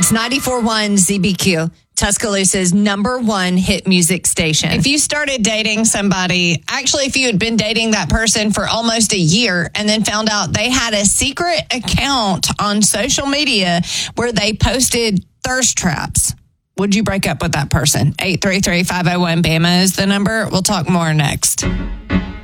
It's 94.1 ZBQ, Tuscaloosa's number one hit music station. If you started dating somebody, actually, if you had been dating that person for almost a year and then found out they had a secret account on social media where they posted thirst traps, would you break up with that person? 833-501-BAMA is the number. We'll talk more next.